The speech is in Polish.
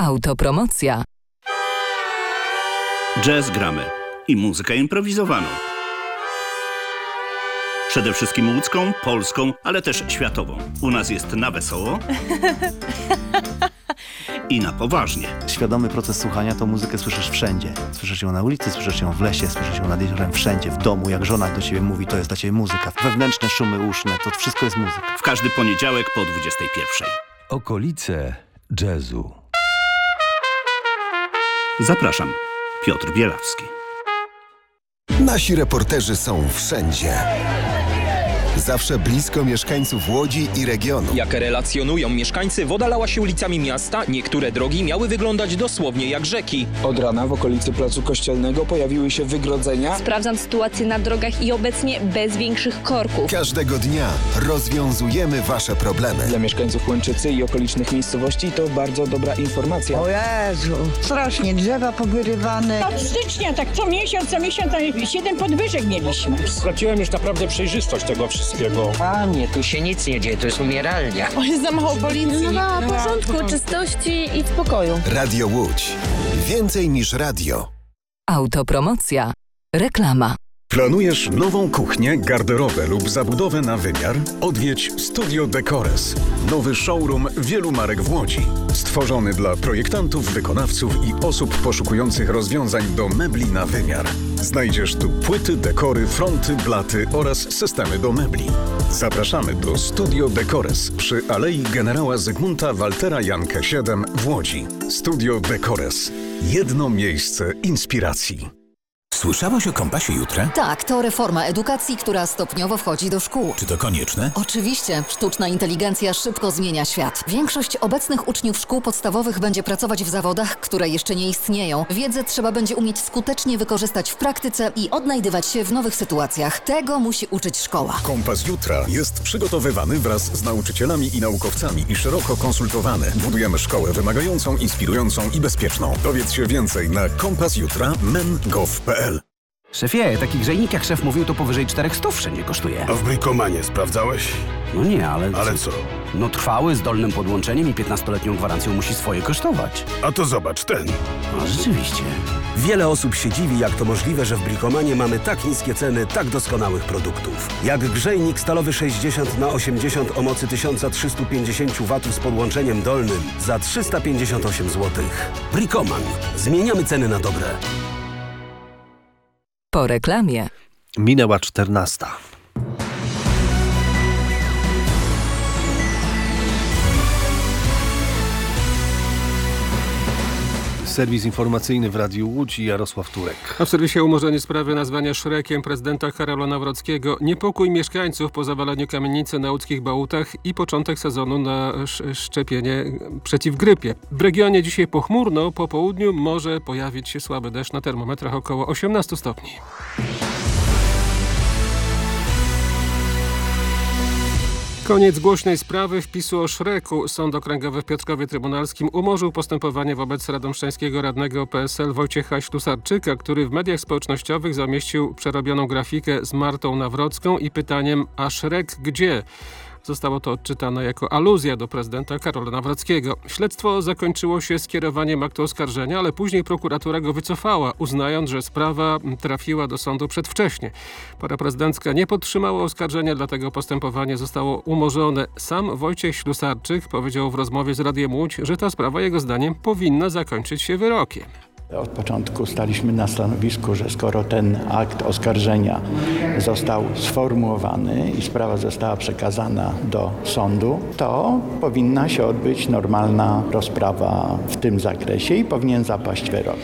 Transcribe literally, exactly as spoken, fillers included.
Autopromocja. Jazz gramy i muzykę improwizowaną. Przede wszystkim łódzką, polską, ale też światową. U nas jest na wesoło i na poważnie. Świadomy proces słuchania to muzykę słyszysz wszędzie. Słyszysz ją na ulicy, słyszysz ją w lesie, słyszysz ją nad jeziorem, wszędzie, w domu. Jak żona do ciebie mówi, to jest dla ciebie muzyka. Wewnętrzne szumy uszne, to wszystko jest muzyka. W każdy poniedziałek po dwudziestej pierwszej. Okolice jazzu. Zapraszam, Piotr Bielawski. Nasi reporterzy są wszędzie. Zawsze blisko mieszkańców Łodzi i regionu. Jak relacjonują mieszkańcy, woda lała się ulicami miasta, niektóre drogi miały wyglądać dosłownie jak rzeki. Od rana w okolicy Placu Kościelnego pojawiły się wygrodzenia. Sprawdzam sytuację na drogach i obecnie bez większych korków. Każdego dnia rozwiązujemy wasze problemy. Dla mieszkańców Łęczycy i okolicznych miejscowości to bardzo dobra informacja. O Jezu, strasznie drzewa powyrywane. Od stycznia, tak co miesiąc, co miesiąc, siedem podwyżek mieliśmy. Straciłem już naprawdę przejrzystość tego wszystkiego. Panie, tu się nic nie dzieje, to jest umieralnia. O, jest za mało policji. No, no, porządku, czystości i spokoju. Radio Łódź. Więcej niż radio. Autopromocja. Reklama. Planujesz nową kuchnię, garderobę lub zabudowę na wymiar? Odwiedź Studio Decores. Nowy showroom wielu marek w Łodzi. Stworzony dla projektantów, wykonawców i osób poszukujących rozwiązań do mebli na wymiar. Znajdziesz tu płyty, dekory, fronty, blaty oraz systemy do mebli. Zapraszamy do Studio Decores przy Alei Generała Zygmunta Waltera Jankę siedem w Łodzi. Studio Decores. Jedno miejsce inspiracji. Słyszałaś o Kompasie Jutra? Tak, to reforma edukacji, która stopniowo wchodzi do szkół. Czy to konieczne? Oczywiście. Sztuczna inteligencja szybko zmienia świat. Większość obecnych uczniów szkół podstawowych będzie pracować w zawodach, które jeszcze nie istnieją. Wiedzę trzeba będzie umieć skutecznie wykorzystać w praktyce i odnajdywać się w nowych sytuacjach. Tego musi uczyć szkoła. Kompas Jutra jest przygotowywany wraz z nauczycielami i naukowcami i szeroko konsultowany. Budujemy szkołę wymagającą, inspirującą i bezpieczną. Dowiedz się więcej na kompas jutra kropka men kropka gov kropka pe el. Szefie, taki grzejnik jak szef mówił, to powyżej czterech stów wszędzie kosztuje. A w Brikomanie sprawdzałeś? No nie, ale... Ale co? No trwały, z dolnym podłączeniem i piętnastoletnią gwarancją musi swoje kosztować. A to zobacz, ten. A rzeczywiście. Wiele osób się dziwi, jak to możliwe, że w Brikomanie mamy tak niskie ceny tak doskonałych produktów. Jak grzejnik stalowy sześćdziesiąt na osiemdziesiąt o mocy tysiąc trzysta pięćdziesiąt watów z podłączeniem dolnym za trzysta pięćdziesiąt osiem złotych. Brikoman. Zmieniamy ceny na dobre. Po reklamie. Minęła czternasta. Serwis informacyjny w Radiu Łódź i Jarosław Turek. A w serwisie umorzenie sprawy nazwania Szrekiem prezydenta Karola Nawrockiego, niepokój mieszkańców po zawaleniu kamienicy na łódzkich Bałutach i początek sezonu na szczepienie przeciw grypie. W regionie dzisiaj pochmurno, po południu może pojawić się słaby deszcz, na termometrach około osiemnaście stopni. Koniec głośnej sprawy wpisu o Szreku. Sąd Okręgowy w Piotrkowie Trybunalskim umorzył postępowanie wobec radomszczańskiego radnego P S L Wojciecha Ślusarczyka, który w mediach społecznościowych zamieścił przerobioną grafikę z Martą Nawrocką i pytaniem: a Szrek gdzie? Zostało to odczytane jako aluzja do prezydenta Karola Nawrockiego. Śledztwo zakończyło się skierowaniem aktu oskarżenia, ale później prokuratura go wycofała, uznając, że sprawa trafiła do sądu przedwcześnie. Para prezydencka nie podtrzymała oskarżenia, dlatego postępowanie zostało umorzone. Sam Wojciech Ślusarczyk powiedział w rozmowie z Radiem Łódź, że ta sprawa jego zdaniem powinna zakończyć się wyrokiem. Od początku staliśmy na stanowisku, że skoro ten akt oskarżenia został sformułowany i sprawa została przekazana do sądu, to powinna się odbyć normalna rozprawa w tym zakresie i powinien zapaść wyrok.